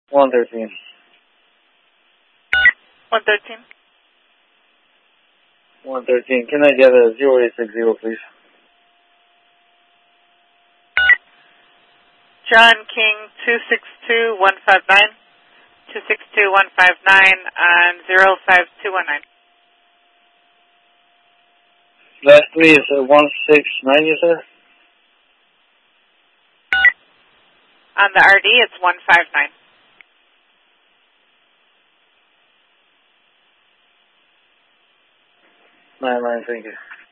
113. 113. 113. Can I get a 0860, please? John King 262159, 262159, and 05219. Last three is 169, you said? On the RD, it's 159. Nine, thank you.